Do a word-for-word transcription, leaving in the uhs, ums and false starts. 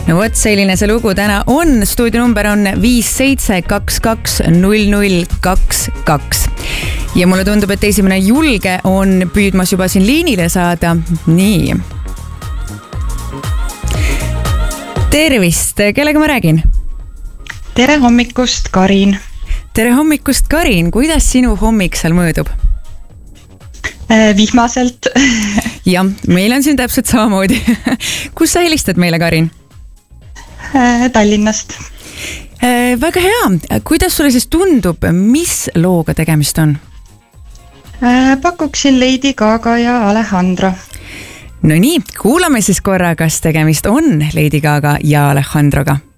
no vot, selline see lugu täna on. Stuudionumber on viis seitse kaks kaks null null kaks kaks. Ja mulle tundub, et esimene Julge on püüdmas juba siin liinile saada. Nii. Tervist, kellega ma räägin? Tere hommikust, Karin. Tere hommikust, Karin. Kuidas sinu hommik seal mõõdub? Vihmaselt. Ja, meil on siin täpselt samamoodi. Kus sa helistad meile, Karin? Tallinnast. Väga hea. Kuidas sulle siis tundub, mis looga tegemist on? Pakuksin Lady Gaga ja Alejandro. No nii, kuulame siis korra, kas tegemist on Lady Gaga ja Alejandroga.